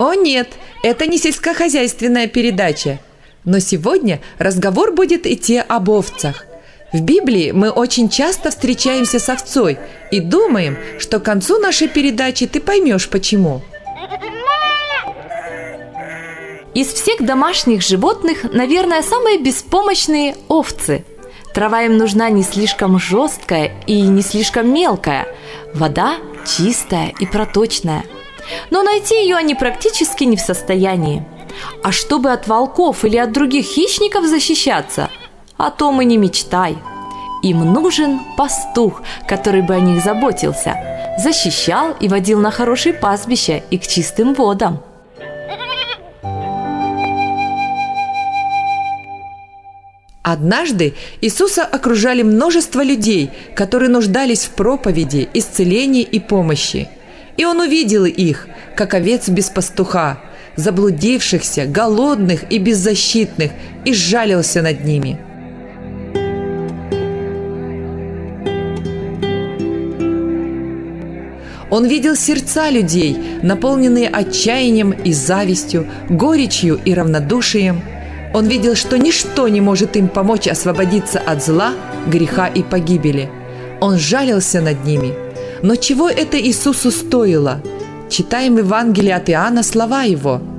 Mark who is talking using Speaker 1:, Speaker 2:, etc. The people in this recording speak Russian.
Speaker 1: О нет, это не сельскохозяйственная передача. Но сегодня разговор будет идти об овцах. В Библии мы очень часто встречаемся с овцой и думаем, что к концу нашей передачи ты поймешь почему.
Speaker 2: Из всех домашних животных, наверное, самые беспомощные – овцы. Трава им нужна не слишком жесткая и не слишком мелкая. Вода чистая и проточная. Но найти ее они практически не в состоянии. А чтобы от волков или от других хищников защищаться, о том и не мечтай. Им нужен пастух, который бы о них заботился, защищал и водил на хорошие пастбища и к чистым водам.
Speaker 1: Однажды Иисуса окружали множество людей, которые нуждались в проповеди, исцелении и помощи. И Он увидел их, как овец без пастуха, заблудившихся, голодных и беззащитных, и сжалился над ними. Он видел сердца людей, наполненные отчаянием и завистью, горечью и равнодушием. Он видел, что ничто не может им помочь освободиться от зла, греха и погибели. Он сжалился над ними. Но чего это Иисусу стоило? Читаем в Евангелии от Иоанна слова Его.